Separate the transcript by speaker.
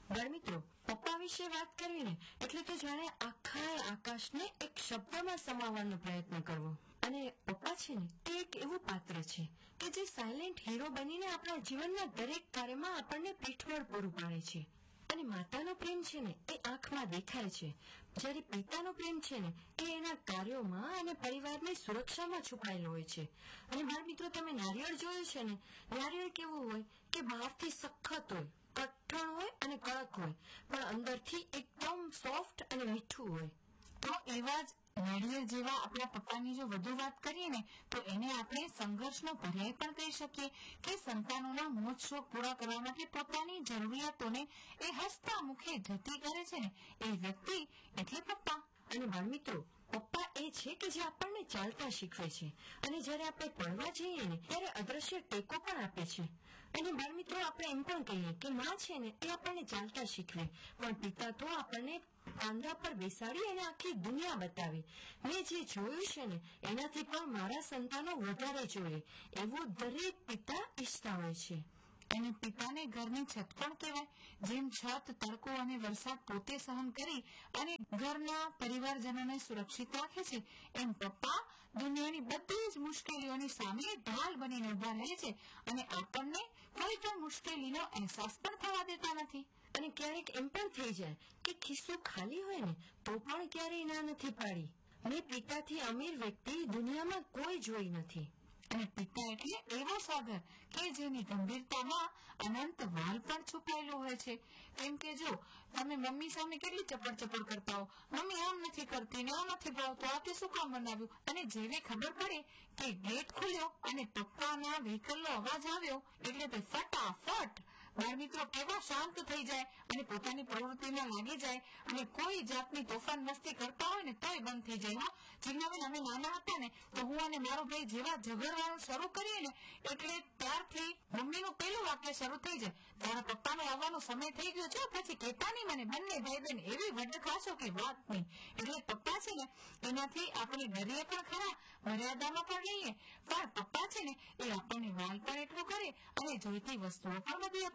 Speaker 1: બાળમિત્રો, પપ્પા વિશે વાત કરવી ને એટલે તો જાણે આખા આકાશને એક શબ્દમાં સમાવવાનો પ્રયત્ન કરવો. અને પપ્પા છે ને એ એક એવું પાત્ર છે કે જે સાયલેન્ટ હીરો બનીને આપણા જીવનના દરેક કાર્યમાં આપણને પીઠબળ પૂરું પાડે છે. અને માતાનો પ્રેમ છે ને એ આંખમાં દેખાય છે, જ્યારે પિતાનો પ્રેમ છે ને એ એના કાર્યોમાં અને પરિવારની સુરક્ષામાં છુપાયેલો હોય છે. અને બાળમિત્રો, તમે નારિયેળ જોયું છે ને? નારિયેળ કેવું હોય કે બહારથી સખત હોય, કઠણ હોય અને કડક હોય, પણ અંદરથી એકદમ સોફ્ટ અને મીઠું હોય.
Speaker 2: તો એવા જ નાળિયેર જેવા આપણા પપ્પાની જો વધુ વાત કરીએ ને તો એને આપણે સંઘર્ષનો પર્યાય પણ કહી શકીએ કે સંતાનોના મોજ શોખ પૂરા કરવા માટે પોતાની જરૂરિયાતોને એ હસતા મુખે જતી કરે છે ને એ વ્યક્તિ એટલે પપ્પા.
Speaker 1: અને બાળમિત્રો, પપ્પા એ છે કે જે આપણને ચાલતા શીખવે છે, અને જ્યારે આપણે પડવા જઈએ ને ત્યારે અદ્રશ્ય ટેકો પણ આપે છે. અને બાળમિત્રો, આપણે એમ પણ કહીએ કે માં છે ને એ આપણને ચાલતા શીખવે, પણ પિતા તો આપણને કાંધા પર બેસાડી અને આખી દુનિયા બતાવે. મેં જે જોયું છે ને એનાથી પણ મારા સંતાનો વધારે જોઈએ એવું દરેક પિતા ઈચ્છતા હોય છે.
Speaker 2: અને પિતાને ઘરની છત પણ કહેવાય. જેમ છત, તડકો અને વરસાદ પોતે સહન કરી અને ઘરના પરિવારજનોને સુરક્ષિત રાખે છે, એમ પપ્પા દુનિયાની બધી જ મુશ્કેલીઓની સામે ઢાલ બનીને ઉભા રહે છે અને આપણને કોઈ પણ મુશ્કેલીનો અહેસાસ પણ થવા દેતા નથી.
Speaker 1: અને ક્યારેક એમ પણ થઈ જાય કે ખિસ્સો ખાલી હોય ને તો પણ ક્યારેય ના નથી પાડી. મેં પિતાથી અમીર વ્યક્તિ દુનિયામાં કોઈ જોઈ નથી.
Speaker 2: અને પિતા એટલે એવો સાગર કે જેની ગંભીરતામાં અનંત વાલ પણ છુપાયેલો હોય છે. કેમ કે જો તમે મમ્મી સામે કેટલી ચપડ કરતા હો, મમ્મી આમ નથી કરતી ને આમ નથી ભાવતું, આ તે શું કામ બનાવ્યું, અને જેવી ખબર પડે કે ગેટ ખુલ્યો અને પપ્પાના વ્હીકલનો અવાજ આવ્યો એટલે તે ફટાફટ બાળમિત્રો કેવા શાંત થઈ જાય અને પોતાની પ્રવૃત્તિમાં લાગી જાય અને કોઈ જાતની તોફાન મસ્તી કરતા હોય ને તોય બંધ થઈ જાય. જીજ્ઞાબેન, અમે નાના હતા ને તો હું અને મારો ભાઈ જેવા ઝઘડવાનું શરૂ કરીએ ને એટલે ત્યારથી મમ્મીનું પેલું વાક્ય શરૂ થઈ જાય, તારા પપ્પાનો આવવાનો સમય થઈ ગયો છે, પછી કહેતા નહીં મને. બંને ભાઈ બહેન એવી વડ ખાશો કે વાત નહીં. એટલે પપ્પા છે ને એનાથી આપણે ડરીએ પણ ખરા, મર્યાદામાં પણ રહીએ, પણ પપ્પા છે ને એ આપણને વાલ પણ એટલું કરે અને જોઈતી વસ્તુઓ પણ બધી